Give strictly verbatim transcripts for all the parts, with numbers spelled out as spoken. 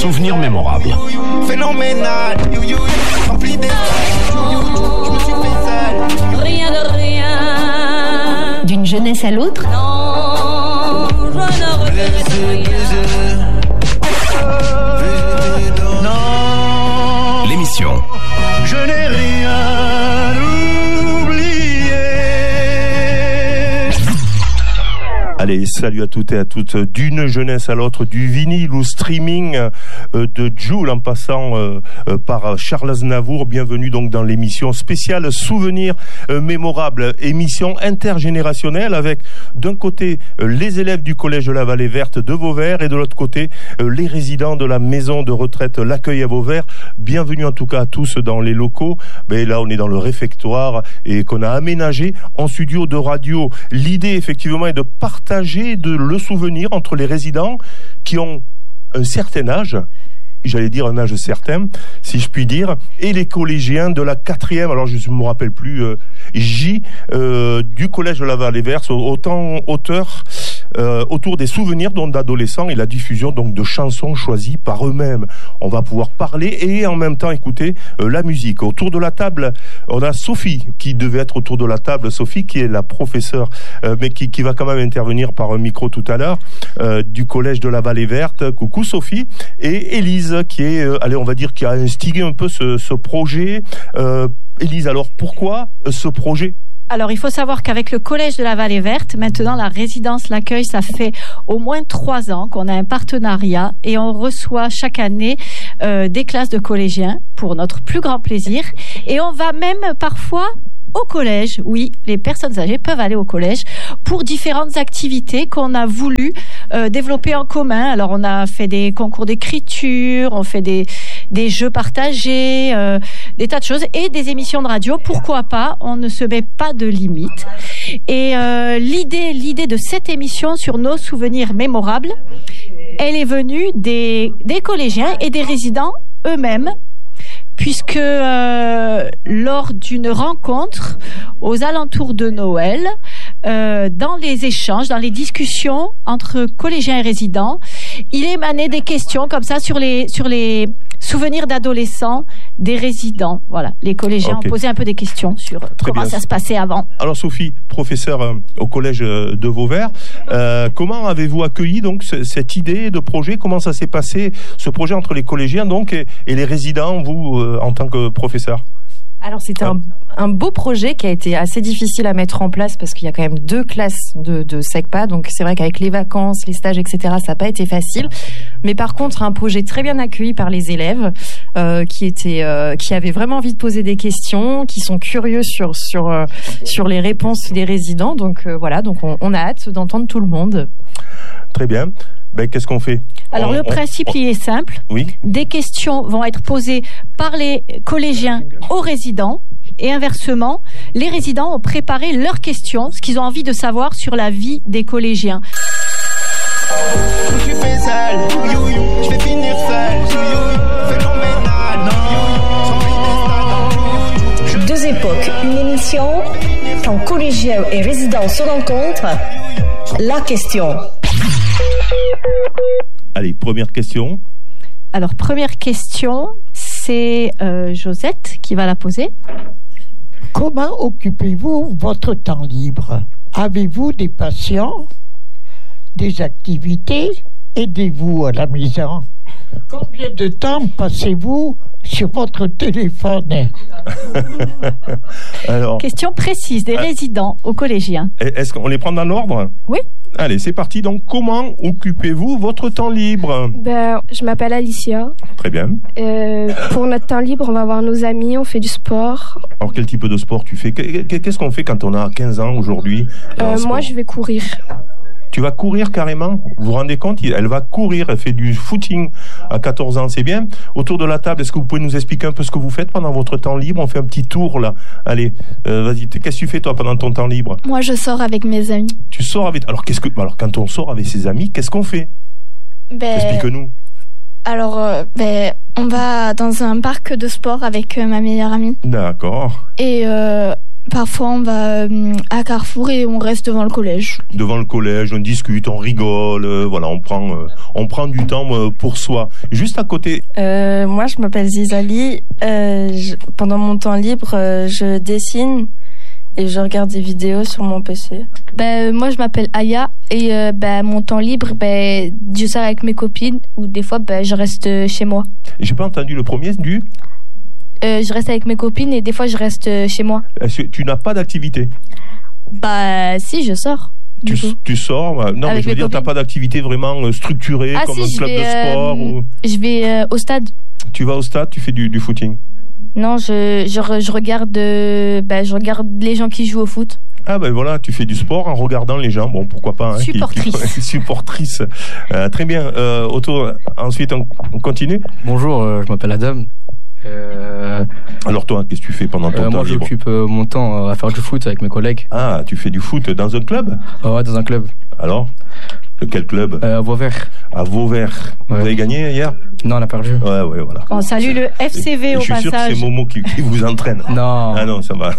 Souvenirs mémorables. Phénoménal, you, you, rempli des je me suis fait sale. Rien de rien. D'une jeunesse à l'autre. Non, je ne regrette rien. Non. L'émission. Je n'ai rien oublié. Allez, salut à toutes et à toutes. D'une jeunesse à l'autre, du vinyle au streaming, euh, de Jul en passant euh, euh, par Charles Aznavour. Bienvenue donc dans l'émission spéciale Souvenirs euh, mémorables, émission intergénérationnelle avec d'un côté euh, les élèves du collège de la Vallée Verte de Vauvert et de l'autre côté euh, les résidents de la maison de retraite L'Accueil à Vauvert. Bienvenue en tout cas à tous dans les locaux. Mais là, on est dans le réfectoire et qu'on a aménagé en studio de radio. L'idée effectivement est de partager de le souvenir entre les résidents qui ont un certain âge, j'allais dire un âge certain, si je puis dire, et les collégiens de la quatrième, alors je ne me rappelle plus, euh, J, euh, du collège de la Vallée Verte, autant auteur euh, autour des souvenirs d'adolescents et la diffusion donc de chansons choisies par eux-mêmes. On va pouvoir parler et en même temps écouter euh, la musique. Autour de la table, on a Sophie qui devait être autour de la table, Sophie qui est la professeure, euh, mais qui, qui va quand même intervenir par un micro tout à l'heure, euh, du collège de la Vallée Verte. Coucou Sophie. Et Élise qui est, euh, allez on va dire, qui a instigé un peu ce, ce projet. Euh, Élise, alors pourquoi euh, ce projet ? Alors, il faut savoir qu'avec le Collège de la Vallée Verte, maintenant, la résidence L'Accueil, ça fait au moins trois ans qu'on a un partenariat et on reçoit chaque année euh, des classes de collégiens pour notre plus grand plaisir. Et on va même parfois au collège. Oui, les personnes âgées peuvent aller au collège pour différentes activités qu'on a voulu euh, développer en commun. Alors, on a fait des concours d'écriture, on fait des, des jeux partagés, euh, des tas de choses et des émissions de radio. Pourquoi pas ? On ne se met pas de limite. Et euh, l'idée, l'idée de cette émission sur nos souvenirs mémorables, elle est venue des, des collégiens et des résidents eux-mêmes, puisque euh, lors d'une rencontre aux alentours de Noël, euh, dans les échanges, dans les discussions entre collégiens et résidents, il émanait des questions comme ça sur les sur les souvenirs d'adolescents des résidents. Voilà, les collégiens okay. ont posé un peu des questions sur Très comment bien. ça se passait avant. Alors Sophie, professeure euh, au collège de Vauvert, euh, comment avez-vous accueilli donc c- cette idée de projet ? Comment ça s'est passé ce projet entre les collégiens donc et, et les résidents, vous euh, en tant que professeur ? Alors c'était un, un beau projet qui a été assez difficile à mettre en place parce qu'il y a quand même deux classes de, de SECPA, donc c'est vrai qu'avec les vacances, les stages, et cetera, ça n'a pas été facile. Mais par contre, un projet très bien accueilli par les élèves euh, qui étaient, euh, qui avaient vraiment envie de poser des questions, qui sont curieux sur sur euh, sur les réponses des résidents. Donc euh, voilà, donc on, on a hâte d'entendre tout le monde. Très bien. Ben, qu'est-ce qu'on fait ? Alors, on, le principe, on, il est simple. Oui. Des questions vont être posées par les collégiens aux résidents et inversement, les résidents ont préparé leurs questions, ce qu'ils ont envie de savoir sur la vie des collégiens. Je suis fait sale, je vais finir seul, phénoménal, non. Deux époques, une émission, quand collégiens et résidents se rencontrent, la question. Allez, première question. Alors, première question, c'est euh, Josette qui va la poser. Comment occupez-vous votre temps libre ? Avez-vous des passions, des activités ? Aidez-vous à la maison ? Combien de temps passez-vous sur votre téléphone ? Alors, question précise des euh, résidents aux collégiens. Est-ce qu'on les prend dans l'ordre ? Oui. Allez, c'est parti. Donc, comment occupez-vous votre temps libre ? Ben, je m'appelle Alicia. Très bien. Euh, pour notre temps libre, on va voir nos amis, on fait du sport. Alors, quel type de sport tu fais ? Qu'est-ce qu'on fait quand on a quinze ans aujourd'hui ? euh, Moi, je vais courir. Tu vas courir carrément ? Vous vous rendez compte ? Elle va courir, elle fait du footing à quatorze ans, c'est bien. Autour de la table, est-ce que vous pouvez nous expliquer un peu ce que vous faites pendant votre temps libre ? On fait un petit tour là. Allez, euh, vas-y, qu'est-ce que tu fais toi pendant ton temps libre ? Moi, je sors avec mes amis. Tu sors avec... Alors, qu'est-ce que... Alors quand on sort avec ses amis, qu'est-ce qu'on fait ? Ben... Explique-nous. Alors, euh, ben, on va dans un parc de sport avec euh, ma meilleure amie. D'accord. Et... Euh... Parfois, on va euh, à Carrefour et on reste devant le collège. Devant le collège, on discute, on rigole, euh, voilà, on prend, euh, on prend du temps euh, pour soi. Juste à côté. Euh, moi, je m'appelle Zizali. Euh, je, pendant mon temps libre, euh, je dessine et je regarde des vidéos sur mon P C. Ben, moi, je m'appelle Aya et euh, ben, mon temps libre, ben, je sors avec mes copines ou des fois, ben, je reste chez moi. J'ai pas entendu le premier du. Euh, je reste avec mes copines et des fois, je reste chez moi. Est-ce que tu n'as pas d'activité? Bah, si, je sors. Tu, tu sors euh, Non, avec mais je veux dire, tu n'as pas d'activité vraiment euh, structurée, ah, comme si, un club vais, de sport euh, ou... Je vais euh, au stade. Tu vas au stade, tu fais du, du footing? Non, je, je, je, regarde, euh, bah, je regarde les gens qui jouent au foot. Ah ben voilà, tu fais du sport en regardant les gens, bon pourquoi pas. Hein, supportrice. Qui, qui, supportrice. Euh, très bien, euh, Otto, ensuite on, on continue. Bonjour, euh, je m'appelle Adam. Euh... Alors toi, qu'est-ce que tu fais pendant ton euh, temps moi, libre? Moi j'occupe euh, mon temps euh, à faire du foot avec mes collègues. Ah, tu fais du foot dans un club? euh, Ouais, dans un club. Alors? De quel club? euh, À Vauvert. À Vauvert. Ouais. Vous avez gagné hier? Non, on a perdu. Ouais, ouais, voilà. On salue le F C V et, au je suis passage. sûr que c'est Momo qui, qui vous entraîne. Non. Ah non, ça va.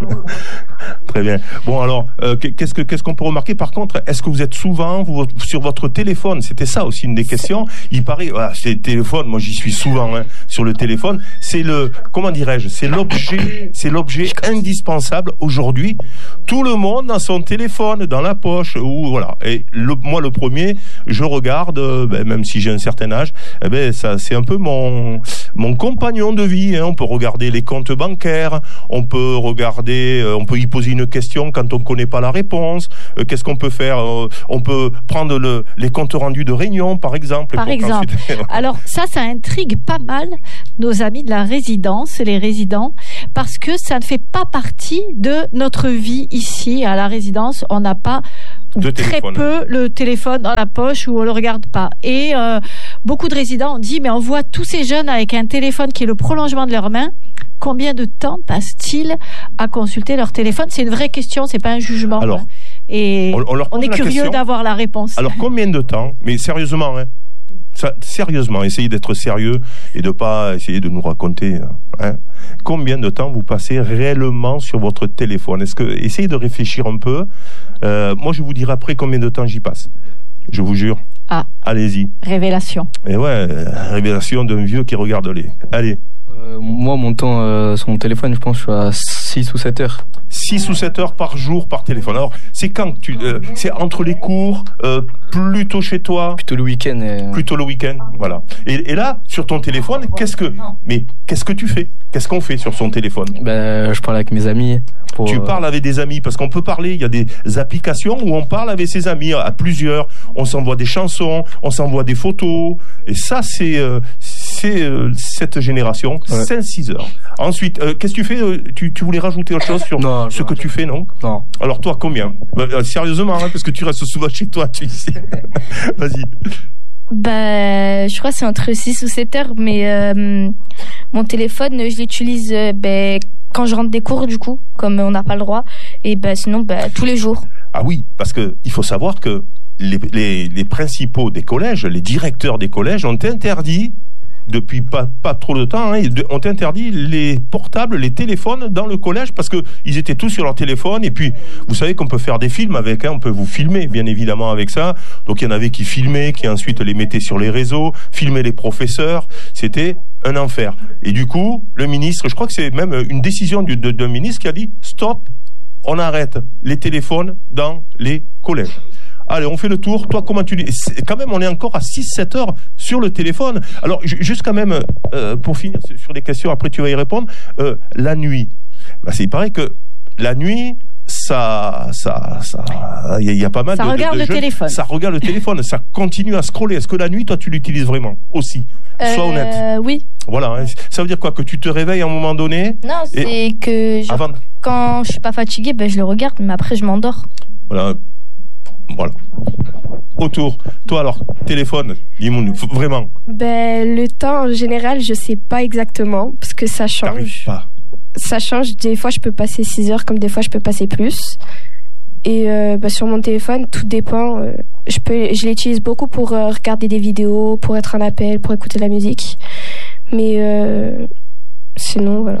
Très bien. Bon alors, euh, qu'est-ce que qu'est-ce qu'on peut remarquer par contre? Est-ce que vous êtes souvent vous, sur votre téléphone? C'était ça aussi une des questions. Il paraît, voilà, c'est le téléphone. Moi, j'y suis souvent hein, sur le téléphone. C'est le, comment dirais-je? C'est l'objet, c'est l'objet indispensable aujourd'hui. Tout le monde a son téléphone dans la poche ou voilà. Et le, moi, le premier, je regarde, euh, ben, même si j'ai un certain âge, eh ben ça, c'est un peu mon mon compagnon de vie. Hein. On peut regarder les comptes bancaires, on peut regarder, euh, on peut y poser une question quand on connaît pas la réponse. Euh, qu'est-ce qu'on peut faire? euh, On peut prendre le, les comptes rendus de réunion, par exemple. Par exemple. Ensuite... Alors ça, ça intrigue pas mal nos amis de la résidence, les résidents, parce que ça ne fait pas partie de notre vie ici à la résidence. On n'a pas de très téléphone. peu le téléphone dans la poche ou on le regarde pas. Et euh, beaucoup de résidents ont dit, mais on voit tous ces jeunes avec un téléphone qui est le prolongement de leur main. Combien de temps passent-ils à consulter leur téléphone? C'est une vraie question, c'est pas un jugement. Alors, hein. Et on, on, leur on est curieux d'avoir la réponse. Alors, combien de temps? Mais sérieusement, hein, ça, sérieusement, essayez d'être sérieux et de pas essayer de nous raconter. Hein, combien de temps vous passez réellement sur votre téléphone? Est-ce que essayez de réfléchir un peu. Euh, moi, je vous dirai après combien de temps j'y passe. Je vous jure. Ah. Allez-y. Révélation. Et ouais, révélation d'un vieux qui regarde les. Allez. Euh, moi, mon temps euh, sur mon téléphone, je pense que je suis à six ou sept heures. six ou sept heures par jour par téléphone. Alors, c'est quand tu, euh, c'est entre les cours, euh, plutôt chez toi. Plutôt le week-end. Et... Plutôt le week-end, voilà. Et, et là, sur ton téléphone, qu'est-ce que, mais qu'est-ce que tu fais? Qu'est-ce qu'on fait sur son téléphone? Ben, je parle avec mes amis. Pour, tu parles avec des amis parce qu'on peut parler. Il y a des applications où on parle avec ses amis à plusieurs. On s'envoie des chansons, on s'envoie des photos. Et ça, c'est euh, c'est euh, cette génération. Ouais. cinq six heures. Ensuite, euh, qu'est-ce que tu fais? tu, tu voulais rajouter autre chose sur non, ce non, que tu fais, non? Non. Alors toi, combien? Bah, euh, sérieusement, hein, parce que tu restes souvent chez toi, tu sais. Vas-y. Bah, je crois que c'est entre six ou sept heures, mais euh, mon téléphone, je l'utilise euh, bah, quand je rentre des cours, du coup, comme on n'a pas le droit, et bah, sinon, bah, tous les jours. Ah oui, parce que il faut savoir que les, les, les principaux des collèges, les directeurs des collèges ont interdit, depuis pas, pas trop de temps, hein, ont interdit les portables, les téléphones dans le collège parce que ils étaient tous sur leur téléphone. Et puis, vous savez qu'on peut faire des films avec, hein, on peut vous filmer, bien évidemment, avec ça. Donc, il y en avait qui filmaient, qui ensuite les mettaient sur les réseaux, filmaient les professeurs. C'était un enfer. Et du coup, le ministre, je crois que c'est même une décision du, de, d'un ministre qui a dit stop, on arrête les téléphones dans les collèges. Allez, on fait le tour. Toi, comment tu dis? Quand même, on est encore à six sept heures sur le téléphone. Alors, juste quand même, euh, pour finir sur les questions, après tu vas y répondre, euh, la nuit. Bah, c'est, il paraît que la nuit, ça, ça, ça, il y, y a pas mal ça de, regarde de, de le jeunes, téléphone. Ça regarde le téléphone, ça continue à scroller. Est-ce que la nuit, toi, tu l'utilises vraiment aussi? Sois euh, honnête. Oui. Voilà. Hein. Ça veut dire quoi? Que tu te réveilles à un moment donné? Non, c'est et... que je... Avant... quand je suis pas fatiguée, ben, je le regarde, mais après, je m'endors. Voilà. Voilà. Autour. Toi alors, téléphone, dis-moi vraiment. Ben, le temps en général, je sais pas exactement parce que ça change. T'arrives pas. Ça change. Des fois, je peux passer six heures, comme des fois, je peux passer plus. Et euh, ben, sur mon téléphone, tout dépend. Euh, je peux, je l'utilise beaucoup pour euh, regarder des vidéos, pour être en appel, pour écouter de la musique. Mais euh, sinon, voilà. Voilà.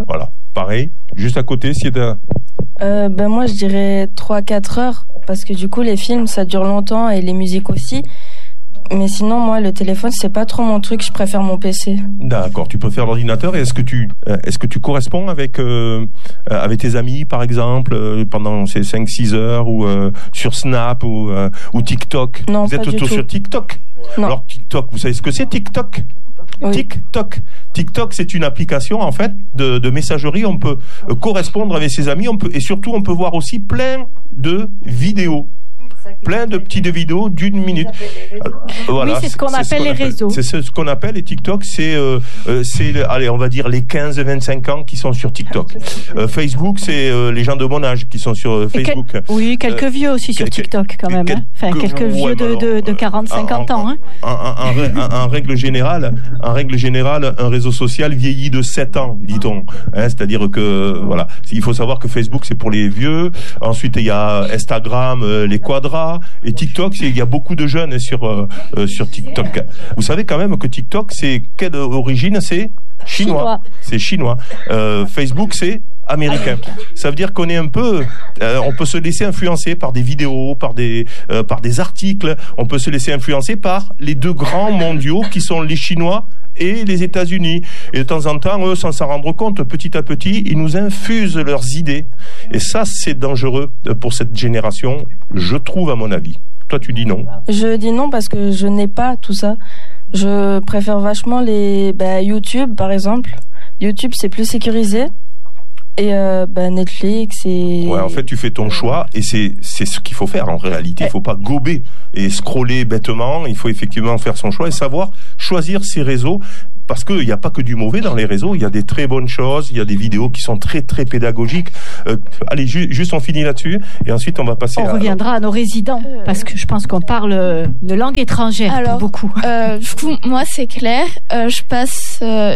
Pareil, juste à côté, si t'as... Euh, ben moi je dirais trois à quatre heures parce que du coup les films ça dure longtemps et les musiques aussi. Mais sinon moi le téléphone c'est pas trop mon truc, je préfère mon P C. D'accord, tu préfères l'ordinateur et est-ce que tu euh, est-ce que tu corresponds avec euh, avec tes amis par exemple euh, pendant ces cinq six heures ou euh, sur Snap ou euh, ou TikTok? Non, vous pas êtes du autour tout. sur TikTok? Non. Alors TikTok, vous savez ce que c'est TikTok? Oui. TikTok. TikTok, c'est une application en fait de, de messagerie. On peut euh, correspondre avec ses amis. On peut et surtout on peut voir aussi plein de vidéos, plein de petites vidéos d'une minute. Euh, Oui, c'est ce qu'on appelle les réseaux. C'est ce qu'on appelle et TikTok, c'est euh, euh, c'est allez, on va dire les quinze vingt-cinq ans qui sont sur TikTok. Euh, Facebook, c'est euh, les gens de mon âge qui sont sur euh, Et Facebook. quel- Oui, quelques Euh, vieux aussi sur quel- TikTok quand même. hein. Enfin, quelques- quelques vieux ouais, de, mais de, alors, de quarante cinquante ans. Hein. En, en- en- en- en règle générale, en règle générale, un réseau social vieillit de sept ans, dit-on. Hein, c'est-à-dire que voilà, il faut savoir que Facebook c'est pour les vieux. Ensuite, il y a Instagram, euh, les quadras, et TikTok, c'est- il y a beaucoup de jeunes sur euh, euh, sur TikTok. Vous savez quand même que TikTok, c'est quelle origine? C'est chinois. Chinois. C'est chinois. Euh, Facebook, c'est américain. Ça veut dire qu'on est un peu, euh, on peut se laisser influencer par des vidéos, par des, euh, par des articles. On peut se laisser influencer par les deux grands mondiaux qui sont les Chinois et les États-Unis. Et de temps en temps, eux, sans s'en rendre compte, petit à petit, ils nous infusent leurs idées. Et ça, c'est dangereux pour cette génération, je trouve, à mon avis. Toi, tu dis non. Je dis non parce que je n'ai pas tout ça. Je préfère vachement les bah, YouTube par exemple. YouTube c'est plus sécurisé. Et euh, bah, Netflix et... Ouais, en fait, tu fais ton choix et c'est c'est ce qu'il faut faire. En réalité, il faut pas gober et scroller bêtement. Il faut effectivement faire son choix et savoir choisir ses réseaux. Parce qu'il n'y a pas que du mauvais dans les réseaux, il y a des très bonnes choses, il y a des vidéos qui sont très très pédagogiques. Euh, allez, ju- juste on finit là-dessus et ensuite on va passer On à... reviendra à nos résidents parce que je pense qu'on parle euh, une langue étrangère Alors, pour beaucoup. Euh, du coup, moi, c'est clair. Euh, je passe euh,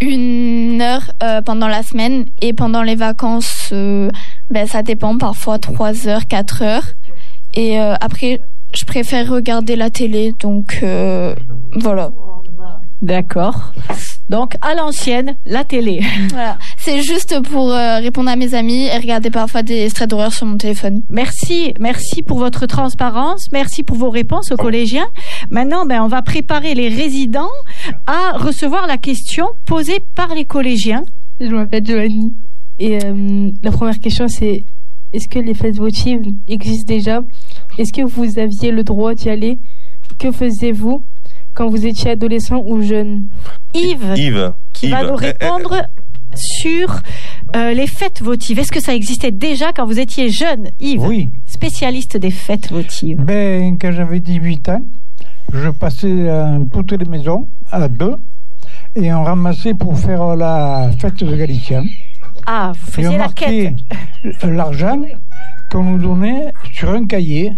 une heure euh, pendant la semaine et pendant les vacances, euh, ben, ça dépend, parfois trois heures, quatre heures. Et euh, après, je préfère regarder la télé, donc euh, voilà. D'accord. Donc, à l'ancienne, la télé. Voilà. C'est juste pour euh, répondre à mes amis et regarder parfois des extraits d'horreur sur mon téléphone. Merci, merci pour votre transparence, merci pour vos réponses aux collégiens. Maintenant, ben, on va préparer les résidents à recevoir la question posée par les collégiens. Je m'appelle Joanie. Et euh, la première question, c'est est-ce que les fêtes votives existent déjà? Est-ce que vous aviez le droit d'y aller? Que faisiez-vous quand vous étiez adolescent ou jeune? Yves, Yves, qui Yves. va nous répondre Eh, eh, sur euh, les fêtes votives. Est-ce que ça existait déjà quand vous étiez jeune, Yves? Oui. Spécialiste des fêtes votives. Ben, quand j'avais dix-huit ans, je passais euh, toutes les maisons à deux et on ramassait pour faire la fête de Galicien. Ah, vous Et faisiez on la quête. marquait l'argent qu'on nous donnait sur un cahier.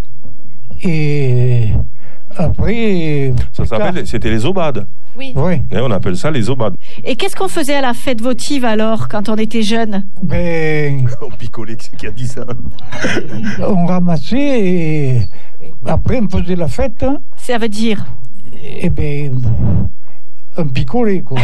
Et après... Ça s'appelle, c'était les obades. Oui. Oui. Et on appelle ça les obades. Et qu'est-ce qu'on faisait à la fête votive alors, quand on était jeune? Ben, On picolait, qui a dit ça? on ramassait et après on faisait la fête. Ça veut dire? Et ben, on picolait quoi.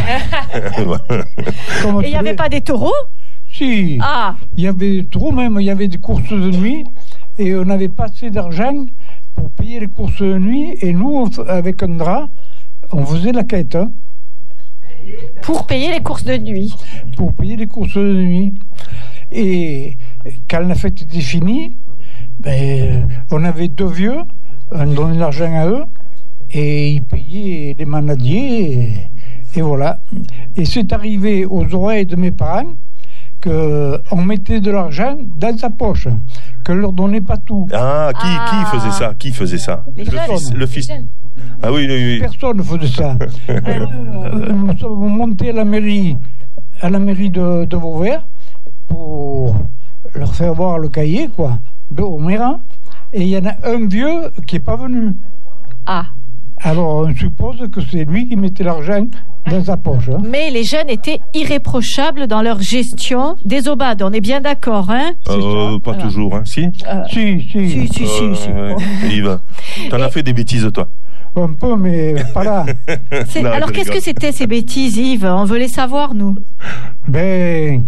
Comme Et il n'y avait tous les- pas des taureaux? Si. Ah. Il y avait trop même, il y avait des courses de nuit et on n'avait pas assez d'argent pour payer les courses de nuit et nous, on f- avec un drap, on faisait la quête hein, Pour payer les courses de nuit. pour payer les courses de nuit. Et quand la fête était finie, ben, on avait deux vieux, on donnait l'argent à eux et ils payaient les manadiers et, et voilà. Et c'est arrivé aux oreilles de mes parents qu'on mettait de l'argent dans sa poche, qu'on leur donnait pas tout. Ah, qui, qui faisait ça? Qui faisait ça? Les Le jeunes. fils, le fils. Ah oui, oui, oui. Personne ne faisait ça. Euh, nous sommes montés à la mairie, à la mairie de, de Vauvert pour leur faire voir le cahier, quoi, de Oméra. Et il y en a un vieux qui n'est pas venu. Ah. Alors on suppose que c'est lui qui mettait l'argent dans sa poche. hein. Mais les jeunes étaient irréprochables dans leur gestion des obades. On est bien d'accord, hein? Euh, pas toujours, hein. Si? Si, si. Si, si, si, si. Euh, ouais. Yves, t'en as fait des bêtises, toi. Un peu, mais pas là. C'est- Non, alors, je qu'est-ce rigole. que c'était ces bêtises, Yves? On veut les savoir, nous. Ben,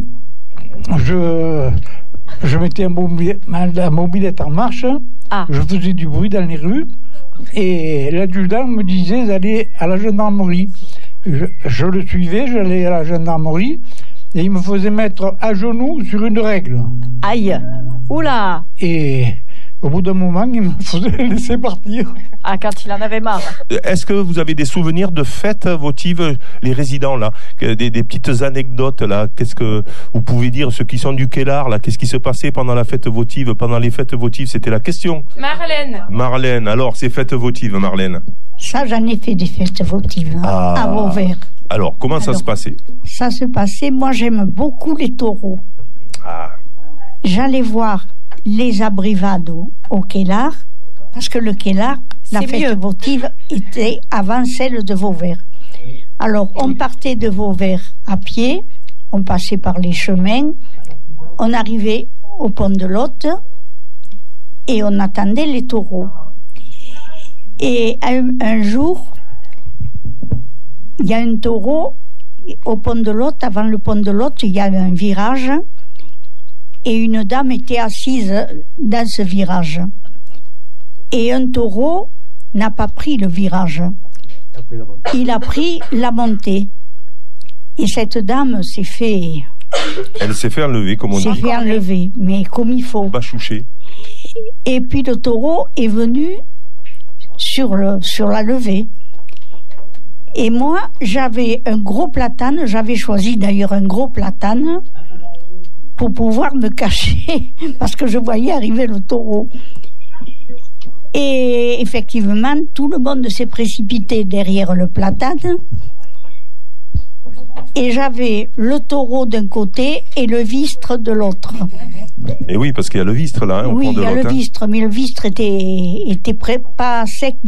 je, je mettais un mobilette, ma mobilette en marche, Ah. je faisais du bruit dans les rues, et l'adjudant me disait d'aller à la gendarmerie. Je, je le suivais, j'allais à la gendarmerie, et il me faisait mettre à genoux sur une règle. Aïe. Oula. Et au bout d'un moment, il me faisait laisser partir. Ah, quand il en avait marre. Est-ce que vous avez des souvenirs de fêtes votives, les résidents là, que- des, des petites anecdotes là? Qu'est-ce que vous pouvez dire, ceux qui sont du Kellar là? Qu'est-ce qui se passait pendant la fête votive, pendant les fêtes votives? C'était la question. Marlène. Marlène, alors ces fêtes votives, Marlène. Ça, j'en ai fait des fêtes votives hein, Ah. à Vauvert. Alors, comment ça Alors. se passait? Ça se passait, moi j'aime beaucoup les taureaux. Ah. J'allais voir les abrivades au, au Kellar, parce que le Kellar, la C'est fête mieux. votive était avant celle de Vauvert. Alors, on partait de Vauvert à pied, on passait par les chemins, on arrivait au pont de Lot et on attendait les taureaux. Et un, un jour, il y a un taureau au pont de Lot, avant le pont de Lot, il y a un virage et une dame était assise dans ce virage. Et un taureau n'a pas pris le virage. Il a pris la montée. Et cette dame s'est fait, Elle s'est fait enlever, comme on s'est dit. fait enlever, mais comme il faut. Bachouché. Et puis le taureau est venu sur, le, sur la levée. Et moi, j'avais un gros platane, j'avais choisi d'ailleurs un gros platane pour pouvoir me cacher, parce que je voyais arriver le taureau. Et effectivement, tout le monde s'est précipité derrière le platane. Et j'avais le taureau d'un côté et le vistre de l'autre. Et oui, parce qu'il y a le vistre là, hein, au Oui, pont de il y a Lot, le hein. vistre, mais le vistre était, était prêt, pas sec,